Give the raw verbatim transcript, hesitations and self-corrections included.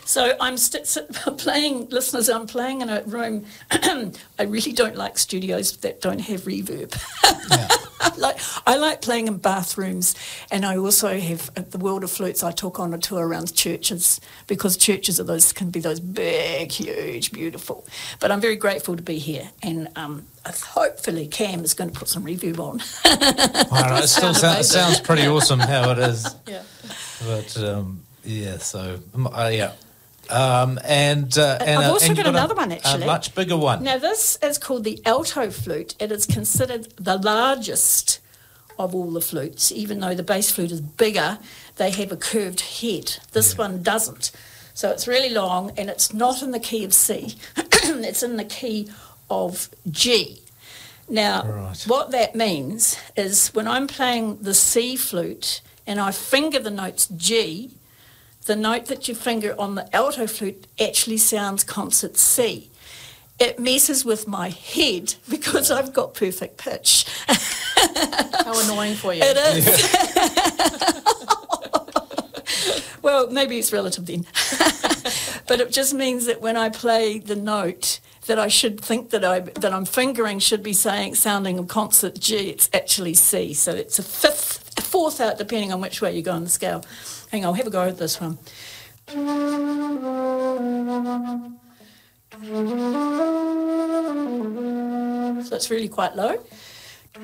So I'm st- st- playing, listeners, I'm playing in a room. I really don't like studios that don't have reverb. Yeah. like I like playing in bathrooms, and I also have, at the World of Flutes, I took on a tour around churches, because churches are those, can be those big, huge, beautiful. But I'm very grateful to be here, and um, hopefully Cam is going to put some reverb on. I don't know, it still sounds, sounds pretty awesome how it is. Yeah. But, um, yeah, so, um, uh, yeah. Um, and, uh, and I've uh, also and got you've another a, one, actually. A much bigger one. Now, this is called the alto flute. It is considered the largest of all the flutes. Even though the bass flute is bigger, they have a curved head. This Yeah. one doesn't. So it's really long, and it's not in the key of C. It's in the key of G. Now, Right. what that means is when I'm playing the C flute and I finger the notes G, the note that you finger on the alto flute actually sounds concert C. It messes with my head because I've got perfect pitch. How annoying for you. It is. Well, maybe it's relative then. But it just means that when I play the note that I should think that I that I'm fingering should be saying sounding of concert G, it's actually C. So it's a fifth, a fourth out depending on which way you go on the scale. Hang on, I'll have a go at this one. So it's really quite low.